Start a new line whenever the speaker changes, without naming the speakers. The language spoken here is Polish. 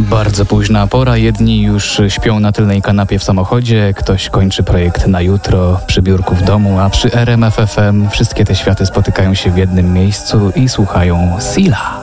Bardzo późna pora, jedni już śpią na tylnej kanapie w samochodzie, ktoś kończy projekt na jutro przy biurku w domu, a przy RMF FM wszystkie te światy spotykają się w jednym miejscu i słuchają Sila.